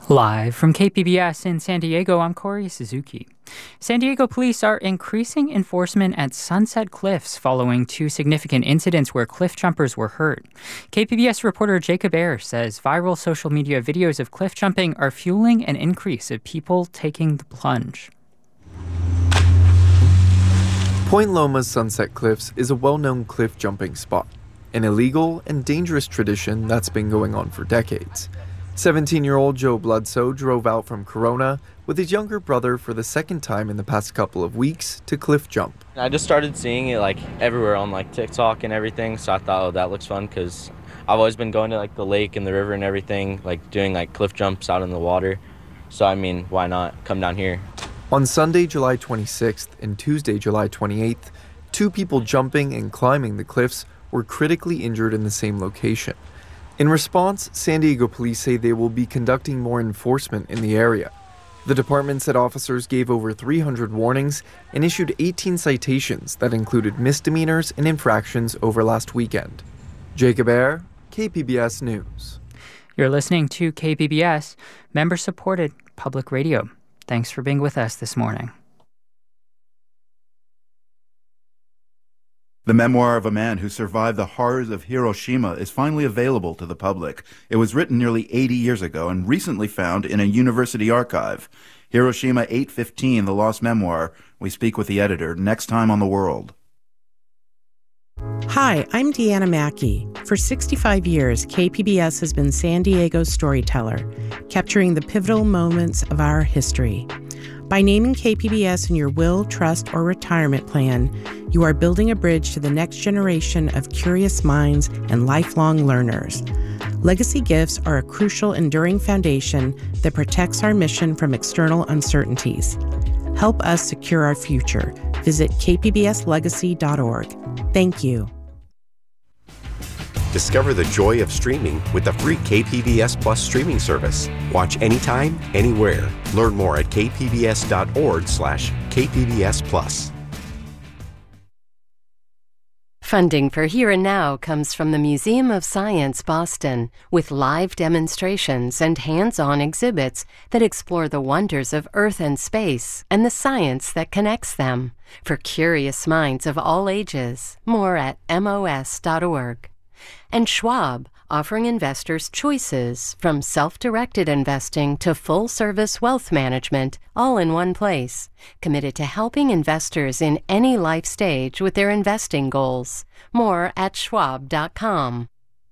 Live from KPBS in San Diego, I'm Corey Suzuki. San Diego police are increasing enforcement at Sunset Cliffs following two significant incidents where cliff jumpers were hurt. KPBS reporter Jacob Ayer says viral social media videos of cliff jumping are fueling an increase of people taking the plunge. Point Loma's Sunset Cliffs is a well-known cliff jumping spot, an illegal and dangerous tradition that's been going on for decades. 17-year-old Joe Bledsoe drove out from Corona with his younger brother for the second time in the past couple of weeks to cliff jump. I just started seeing it everywhere on TikTok and everything, so I thought, oh, that looks fun because I've always been going to the lake and the river and everything, doing cliff jumps out in the water. So why not come down here? On Sunday, July 26th and Tuesday, July 28th, two people jumping and climbing the cliffs were critically injured in the same location. In response, San Diego police say they will be conducting more enforcement in the area. The department said officers gave over 300 warnings and issued 18 citations that included misdemeanors and infractions over last weekend. Jacob Ayer, KPBS News. You're listening to KPBS, member-supported public radio. Thanks for being with us this morning. The memoir of a man who survived the horrors of Hiroshima is finally available to the public. It was written nearly 80 years ago and recently found in a university archive. Hiroshima 815, The Lost Memoir. We speak with the editor next time on The World. Hi, I'm Deanna Mackey. For 65 years, KPBS has been San Diego's storyteller, capturing the pivotal moments of our history. By naming KPBS in your will, trust, or retirement plan, you are building a bridge to the next generation of curious minds and lifelong learners. Legacy gifts are a crucial, enduring foundation that protects our mission from external uncertainties. Help us secure our future. Visit kpbslegacy.org. Thank you. Discover the joy of streaming with the free KPBS Plus streaming service. Watch anytime, anywhere. Learn more at kpbs.org/KPBS Plus. Funding for Here and Now comes from the Museum of Science, Boston, with live demonstrations and hands-on exhibits that explore the wonders of Earth and space and the science that connects them. For curious minds of all ages, more at mos.org. And Schwab, offering investors choices from self-directed investing to full-service wealth management, all in one place. Committed to helping investors in any life stage with their investing goals. More at schwab.com.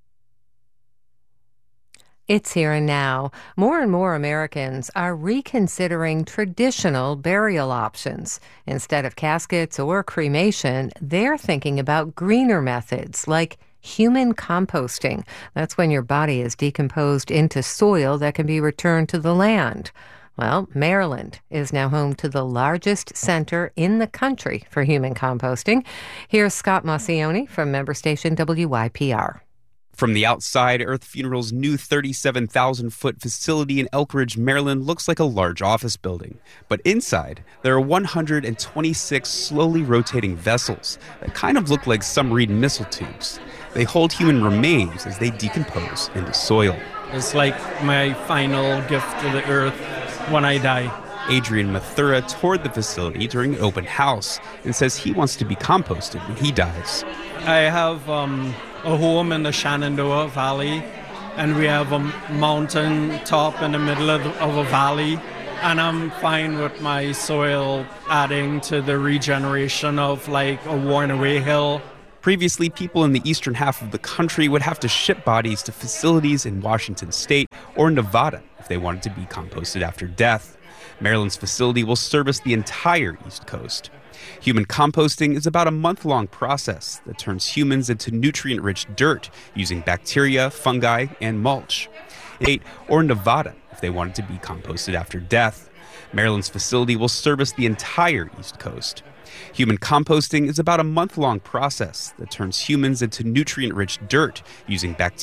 It's here and now. More and more Americans are reconsidering traditional burial options. Instead of caskets or cremation, they're thinking about greener methods like human composting. That's when your body is decomposed into soil that can be returned to the land. Well, Maryland is now home to the largest center in the country for human composting. Here's Scott Maucione from member station WYPR. From the outside, Earth Funeral's new 37,000-foot facility in Elkridge, Maryland looks like a large office building. But inside, there are 126 slowly rotating vessels that kind of look like submarine missile tubes. They hold human remains as they decompose into soil. It's like my final gift to the earth when I die. Adrian Mathura toured the facility during an open house and says he wants to be composted when he dies. I have a home in the Shenandoah Valley, and we have a mountain top in the middle of a valley, and I'm fine with my soil adding to the regeneration of a worn-away hill. Previously, people in the eastern half of the country would have to ship bodies to facilities in Washington state or Nevada if they wanted to be composted after death. Maryland's facility will service the entire East Coast. Human composting is about a month-long process that turns humans into nutrient-rich dirt using bacteria, fungi, and mulch. Or Nevada if they wanted to be composted after death. Maryland's facility will service the entire East Coast. Human composting is about a month-long process that turns humans into nutrient-rich dirt using bacteria.